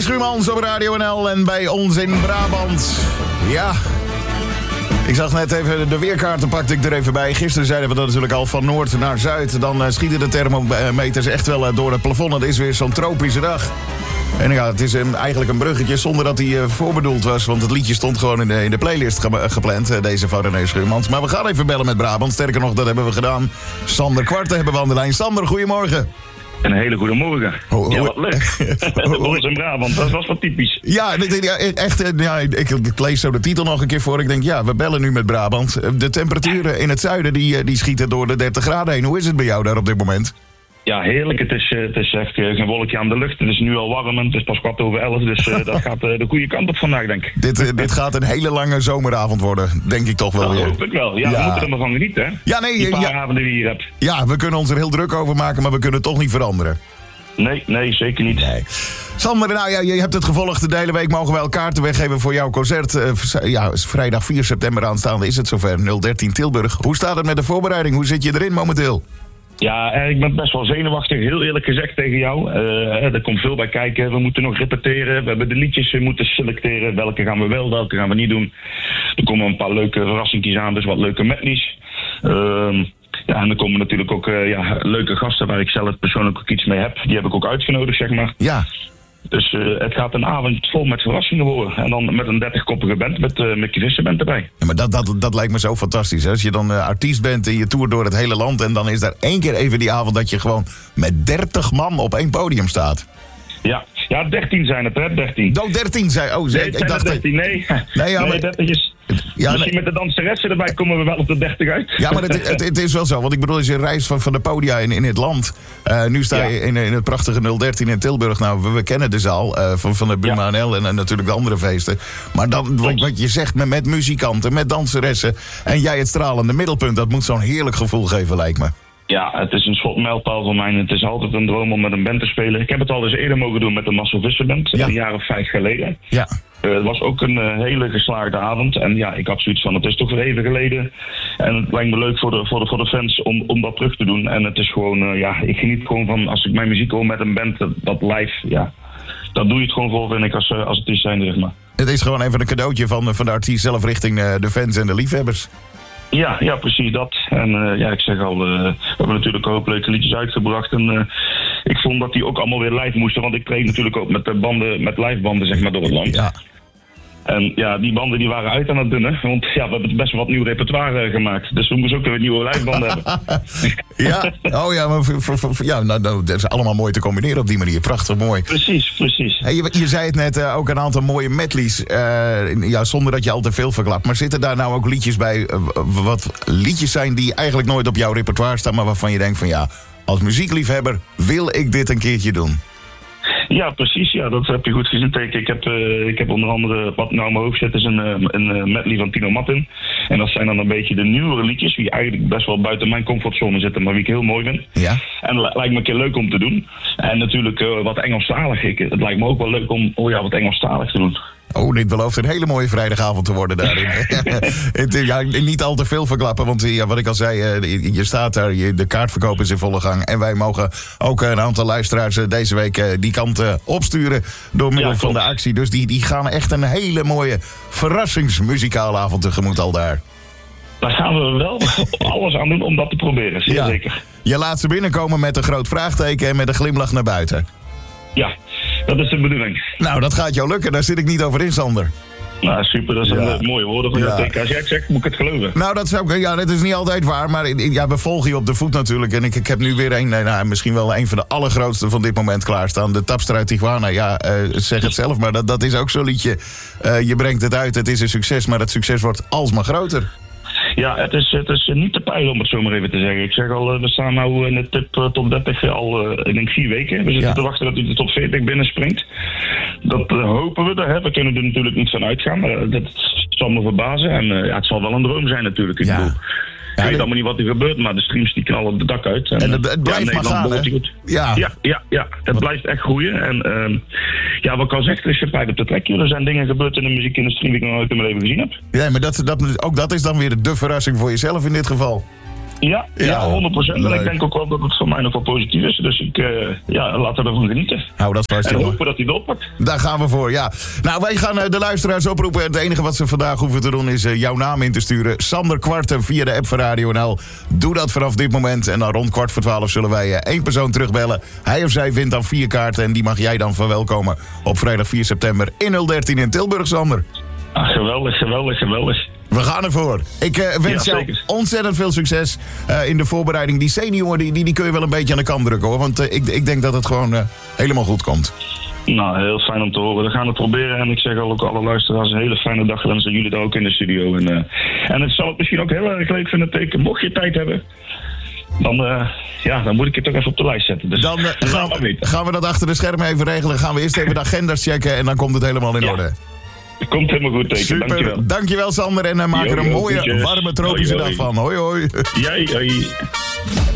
Schuurmans op Radio NL en bij ons in Brabant. Ja, ik zag net even de weerkaarten, pakte ik er even bij. Gisteren zeiden we dat natuurlijk al van noord naar zuid. Dan schieten de thermometers echt wel door het plafond. Het is weer zo'n tropische dag. En ja, het is eigenlijk een bruggetje zonder dat hij voorbedoeld was. Want het liedje stond gewoon in de playlist gepland, deze van René Schuurmans. Maar we gaan even bellen met Brabant. Sterker nog, dat hebben we gedaan. Sander Kwarten hebben we aan de lijn. Sander, goedemorgen. Een hele goede morgen. Ja, wat leuk. Ons in Brabant, dat was wat typisch. Ja, echt. Ja, ik lees zo de titel nog een keer voor. Ik denk, ja, we bellen nu met Brabant. De temperaturen in het zuiden die schieten door de 30 graden heen. Hoe is het bij jou daar op dit moment? Ja, heerlijk. Het is echt geen wolkje aan de lucht. Het is nu al warm en het is pas 11:15. Dus dat gaat de goede kant op vandaag, denk ik. Dit gaat een hele lange zomeravond worden, denk ik toch wel weer. Dat hoop ik wel. Ja, we moeten er maar van genieten, hè? Ja, nee. Die paar avonden die je hier hebt. Ja, we kunnen ons er heel druk over maken, maar we kunnen het toch niet veranderen. Nee, zeker niet. Nee. Sander, nou ja, je hebt het gevolgd. De hele week mogen wij kaarten weggeven voor jouw concert. Vrijdag 4 september aanstaande is het zover. 013 Tilburg. Hoe staat het met de voorbereiding? Hoe zit je erin momenteel? Ja, ik ben best wel zenuwachtig, heel eerlijk gezegd tegen jou. Er komt veel bij kijken. We moeten nog repeteren. We hebben de liedjes moeten selecteren. Welke gaan we wel, welke gaan we niet doen. Er komen een paar leuke verrassingjes aan, dus wat leuke medleys. Ja, en er komen natuurlijk ook leuke gasten waar ik zelf persoonlijk ook iets mee heb. Die heb ik ook uitgenodigd, zeg maar. Ja. Dus het gaat een avond vol met verrassingen worden. En dan met een 30-koppige band met Mickey Visser erbij. Ja, maar dat lijkt me zo fantastisch. Hè? Als je dan artiest bent en je toert door het hele land... en dan is daar 1 keer even die avond dat je gewoon met 30 man op 1 podium staat. Ja, 13 zijn het, hè? 13. Oh, 13 zijn... Oh, nee, ik dacht 13, nee. Nee, 30 is... Ja, misschien met de danseressen erbij komen we wel op de 30 uit. Ja, maar het is wel zo. Want ik bedoel, als je reist van de podia in het land. Nu sta je in het prachtige 013 in Tilburg. Nou, we kennen de zaal van de Buma NL en natuurlijk de andere feesten. Maar dan, wat je zegt met muzikanten, met danseressen... en jij het stralende middelpunt, dat moet zo'n heerlijk gevoel geven, lijkt me. Ja, het is een soort mijlpaal van mij. Het is altijd een droom om met een band te spelen. Ik heb het al eens eerder mogen doen met de Marcel Visser Band. Een jaar of 5 geleden. Ja. Het was ook een hele geslaagde avond. En ja, ik had zoiets van, het is toch weer even geleden. En het lijkt me leuk voor de fans om dat terug te doen. En het is gewoon, ik geniet gewoon van, als ik mijn muziek hoor met een band, dat live, ja. Dat doe je het gewoon voor, vind ik, als artiest zijn, zeg maar. Het is gewoon even een cadeautje van de artiest zelf richting de fans en de liefhebbers. Ja, precies dat. En ik zeg al, we hebben natuurlijk ook leuke liedjes uitgebracht. En ik vond dat die ook allemaal weer live moesten. Want ik treed natuurlijk ook met livebanden, zeg maar, door het land. Ja. En ja, die banden die waren uit aan het dunnen. Want ja, we hebben best wel wat nieuw repertoire gemaakt. Dus we moesten ook weer nieuwe livebanden hebben. Ja, maar dat is allemaal mooi te combineren op die manier. Prachtig mooi. Precies. Hey, je zei het net, ook een aantal mooie medleys. Zonder dat je al te veel verklapt. Maar zitten daar nou ook liedjes bij, wat liedjes zijn die eigenlijk nooit op jouw repertoire staan, maar waarvan je denkt van ja, als muziekliefhebber wil ik dit een keertje doen? Ja, precies. Ja, dat heb je goed gezien. Ik heb onder andere, wat nou in mijn hoofd zit, is een medley van Tino Martin. En dat zijn dan een beetje de nieuwere liedjes, die eigenlijk best wel buiten mijn comfortzone zitten, maar wie ik heel mooi vind. Ja. En dat lijkt me een keer leuk om te doen. En natuurlijk wat Engelstalig. Het lijkt me ook wel leuk om wat Engelstalig te doen. Oh, dit belooft een hele mooie vrijdagavond te worden daarin. Niet al te veel verklappen, want wat ik al zei, je staat daar, de kaartverkoop is in volle gang. En wij mogen ook een aantal luisteraars deze week die kant opsturen door middel van de actie. Dus die gaan echt een hele mooie verrassingsmuzikale avond tegemoet al daar. Daar gaan we wel alles aan doen om dat te proberen, zeker. Je laat ze binnenkomen met een groot vraagteken en met een glimlach naar buiten. Ja, dat is de bedoeling. Nou, dat gaat jou lukken. Daar zit ik niet over in, Sander. Nou, super. Dat zijn mooie woorden van jou. Als jij het zegt, moet ik het geloven. Nou, dat is niet altijd waar. Maar we volgen je op de voet natuurlijk. En ik heb nu weer misschien wel een van de allergrootste van dit moment klaarstaan. De Tapster uit Tijuana. Ja, zeg het zelf, maar dat is ook zo'n liedje. Je brengt het uit, het is een succes. Maar het succes wordt alsmaar groter. Ja, het is niet te peilen om het zo maar even te zeggen. Ik zeg al, we staan nu in de top 30 al, ik denk 4 weken. We zitten te wachten dat u de top 40 binnenspringt. Dat hopen we. We kunnen er natuurlijk niet van uitgaan, maar dat zal me verbazen. En het zal wel een droom zijn natuurlijk. Ik bedoel, ik weet allemaal niet wat er gebeurt, maar de streams die knallen de dak uit. En het blijft maar gaan, hè? Goed. Ja, het blijft echt groeien. En wat ik al zeg, er is gepijt op de trek. Er zijn dingen gebeurd in de muziekindustrie die ik nog nooit in mijn leven gezien heb. Ja, maar ook dat is dan weer de verrassing voor jezelf in dit geval. Ja, 100%. En ik denk ook wel dat het voor mij nog wel positief is. Dus laten we ervan genieten. Nou, dat is vast. En hopen dat hij het oppakt. Daar gaan we voor, ja. Nou, wij gaan de luisteraars oproepen. Het enige wat ze vandaag hoeven te doen is jouw naam in te sturen. Sander Kwarten via de app van Radio NL. Doe dat vanaf dit moment. En dan rond 11:15 zullen wij 1 persoon terugbellen. Hij of zij vindt dan 4 kaarten. En die mag jij dan verwelkomen op vrijdag 4 september in 013 in Tilburg, Sander. Geweldig. We gaan ervoor. Ik wens jou ontzettend veel succes in de voorbereiding. Die senioren die kun je wel een beetje aan de kant drukken, hoor. Want ik denk dat het gewoon helemaal goed komt. Nou, heel fijn om te horen. We gaan het proberen. En ik zeg ook alle luisteraars een hele fijne dag wensen. Jullie daar ook in de studio. En het zal het misschien ook heel erg leuk vinden, Teken. Mocht je tijd hebben, dan moet ik het toch even op de lijst zetten. Dus dan gaan we dat achter de schermen even regelen. Gaan we eerst even de agenda's checken en dan komt het helemaal in orde. Komt helemaal goed, Teken. Super. Dankjewel, Sander. En maak er een mooie, warme tropische dag van. Hoi, hoi. Jij.